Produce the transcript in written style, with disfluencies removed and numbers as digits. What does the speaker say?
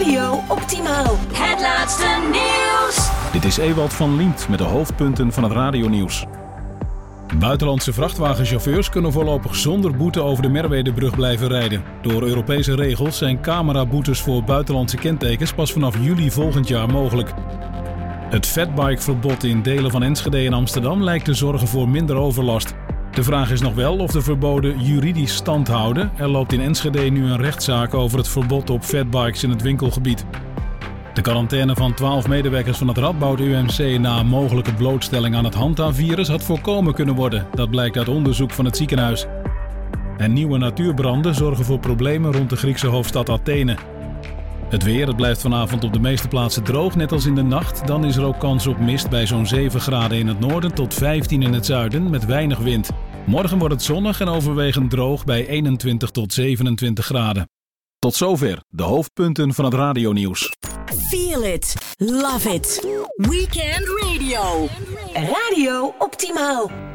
Radio Optimaal. Het laatste nieuws. Dit is Ewald van Liemt met de hoofdpunten van het radionieuws. Buitenlandse vrachtwagenchauffeurs kunnen voorlopig zonder boete over de Merwedebrug blijven rijden. Door Europese regels zijn cameraboetes voor buitenlandse kentekens pas vanaf juli volgend jaar mogelijk. Het fatbikeverbod in delen van Enschede en Amsterdam lijkt te zorgen voor minder overlast. De vraag is nog wel of de verboden juridisch stand houden. Er loopt in Enschede nu een rechtszaak over het verbod op fatbikes in het winkelgebied. De quarantaine van 12 medewerkers van het Radboud UMC na een mogelijke blootstelling aan het Hanta-virus had voorkomen kunnen worden. Dat blijkt uit onderzoek van het ziekenhuis. En nieuwe natuurbranden zorgen voor problemen rond de Griekse hoofdstad Athene. Het weer, het blijft vanavond op de meeste plaatsen droog, net als in de nacht. Dan is er ook kans op mist bij zo'n 7 graden in het noorden tot 15 in het zuiden met weinig wind. Morgen wordt het zonnig en overwegend droog bij 21 tot 27 graden. Tot zover de hoofdpunten van het radionieuws. Feel it. Love it. Weekend Radio. Radio Optimaal.